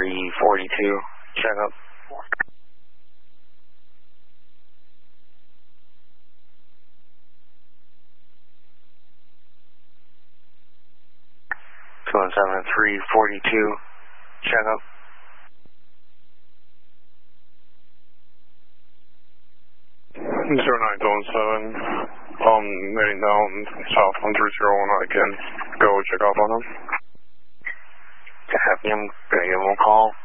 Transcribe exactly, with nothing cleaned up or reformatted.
three forty-two, check up. two one seven, three forty-two, check up. zero nine two seven, um, heading down south one three zero one again. Go check up on them. I'm gonna give them a call.